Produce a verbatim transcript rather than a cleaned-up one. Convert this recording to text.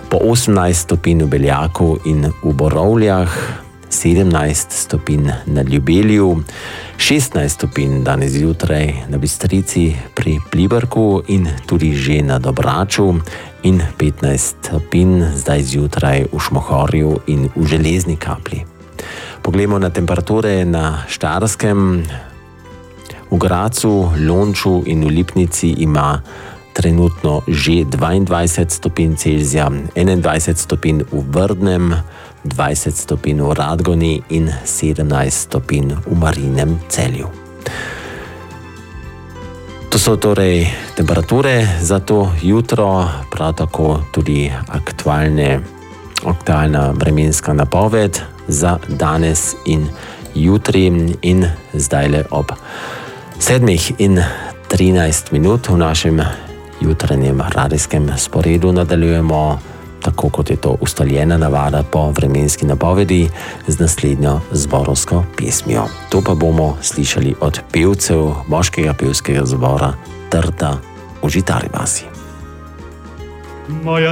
po osemnajst stopinj v Beljaku in v Borovljah, sedemnajst stopinj na Ljubelju, šestnajst stopinj danes zjutraj na Bistrici pri Pliberku in tudi že na Dobraču in petnajst stopinj zdaj zjutraj v Šmohorju in v Železni Kapli. Poglejmo na temperature na Štajerskem. V Gracu, Lonču in v Lipnici ima trenutno že dvaindvajset stopinj Celzija, enaindvajset stopinj v Vrdnem, dvajset stopinj v Radgoni in sedemnajst stopinj v Marinem Celju. To so torej temperature za to jutro, prav tako tudi aktualne, aktualna vremenska napoved za danes in jutri in zdajle ob sedmih in trinajst minut v našem jutranjem radijskem sporedu nadaljujemo, tako kot je to ustaljena navada po vremenski napovedi, z naslednjo zborovsko pesmijo. To pa bomo slišali od pevcev moškega pevskega zbora Trta v Žitari vasi. Moja